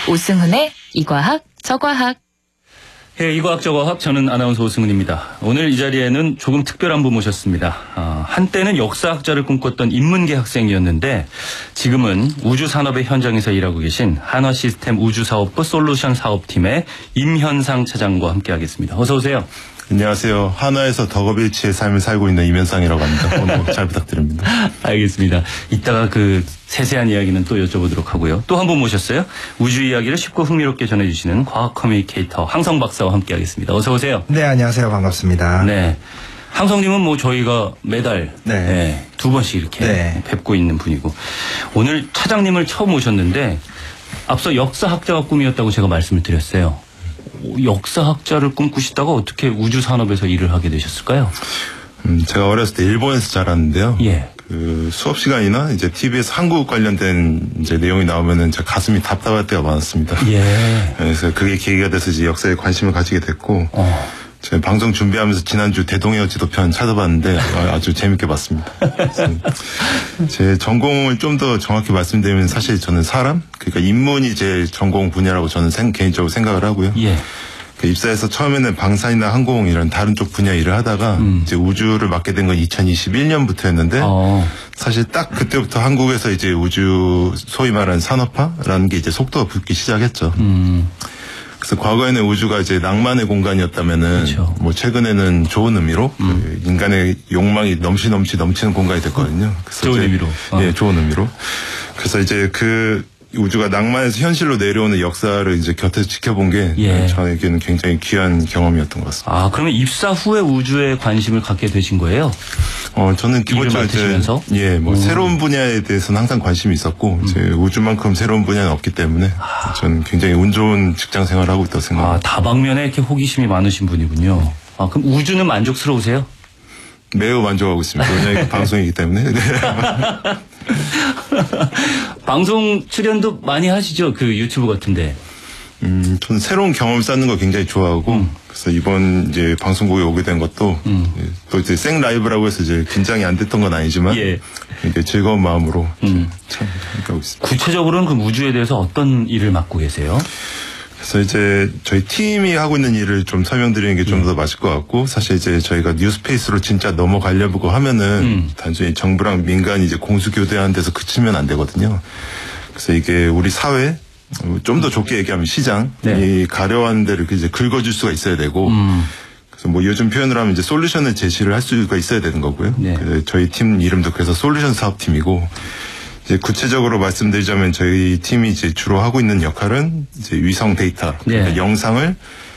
오승훈의 이과학 저과학. 예, 이과학 저과학, 저는 아나운서 오승훈입니다. 오늘 이 자리에는 조금 특별한 분 모셨습니다. 한때는 역사학자를 꿈꿨던 인문계 학생이었는데 지금은 우주산업의 현장에서 일하고 계신 한화시스템 우주사업부 솔루션 사업팀의 임현상 차장과 함께하겠습니다. 어서 오세요. 안녕하세요. 한화에서 덕업일치의 삶을 살고 있는 임현상이라고 합니다. 오늘 잘 부탁드립니다. 알겠습니다. 이따가 그 세세한 이야기는 또 여쭤보도록 하고요. 또 한 분 모셨어요. 우주 이야기를 쉽고 흥미롭게 전해주시는 과학 커뮤니케이터 항성 박사와 함께하겠습니다. 어서 오세요. 네, 안녕하세요. 반갑습니다. 네. 항성님은 뭐 저희가 매달 두 번씩 이렇게 뵙고 있는 분이고, 오늘 차장님을 처음 모셨는데 앞서 역사학자가 꿈이었다고 제가 말씀을 드렸어요. 역사학자를 꿈꾸시다가 어떻게 우주산업에서 일을 하게 되셨을까요? 제가 어렸을 때 일본에서 자랐는데요. 예. 그 수업 시간이나 이제 TV에서 한국 관련된 이제 내용이 나오면은 제 가슴이 답답할 때가 많았습니다. 예. 그래서 그게 계기가 돼서 이제 역사에 관심을 가지게 됐고, 제가 방송 준비하면서 지난주 대동여 지도편 찾아봤는데 아주 재밌게 봤습니다. 제 전공을 좀 더 정확히 말씀드리면 사실 저는 사람, 그러니까 인문이 제 전공 분야라고 저는 개인적으로 생각을 하고요. 예. 입사해서 처음에는 방산이나 항공 이런 다른 쪽 분야 일을 하다가 이제 우주를 맡게 된 건 2021년부터였는데 사실 딱 그때부터 한국에서 이제 우주 소위 말하는 산업화라는 게 이제 속도가 붙기 시작했죠. 그래서 과거에는 우주가 이제 낭만의 공간이었다면은 그렇죠. 뭐 최근에는 좋은 의미로 인간의 욕망이 넘치는 공간이 됐거든요. 그래서 좋은 의미로. 예, 좋은 의미로. 그래서 이제 그 우주가 낭만에서 현실로 내려오는 역사를 이제 곁에서 지켜본 게 저에게는 굉장히 귀한 경험이었던 것 같습니다. 아, 그러면 입사 후에 우주에 관심을 갖게 되신 거예요? 저는 기본적으로 뭐 새로운 분야에 대해서는 항상 관심이 있었고 이제 우주만큼 새로운 분야는 없기 때문에 저는 굉장히 운 좋은 직장 생활을 하고 있다고 생각합니다. 다방면에 이렇게 호기심이 많으신 분이군요. 그럼 우주는 만족스러우세요? 매우 만족하고 있습니다. 왜냐하면 방송이기 때문에. 방송 출연도 많이 하시죠? 그 유튜브 같은데. 저는 새로운 경험 쌓는 거 굉장히 좋아하고, 그래서 이번 이제 방송국에 오게 된 것도, 또 이제 생 라이브라고 해서 이제 긴장이 안 됐던 건 아니지만, 이게 즐거운 마음으로 참 하고 있습니다. 구체적으로는 그 우주에 대해서 어떤 일을 맡고 계세요? 그래서 이제 저희 팀이 하고 있는 일을 좀 설명드리는 게 좀 더 맞을 것 같고, 사실 이제 저희가 뉴스페이스로 진짜 넘어가려고 하면은 단순히 정부랑 민간이 이제 공수교대하는 데서 그치면 안 되거든요. 그래서 이게 우리 사회, 좀 더 좋게 얘기하면 시장, 이 가려운 데를 이제 긁어줄 수가 있어야 되고, 그래서 뭐 요즘 표현으로 하면 이제 솔루션을 제시를 할 수가 있어야 되는 거고요. 그래서 저희 팀 이름도 그래서 솔루션 사업팀이고, 이제 구체적으로 말씀드리자면 저희 팀이 이제 주로 하고 있는 역할은 이제 위성 데이터, 그러니까 영상을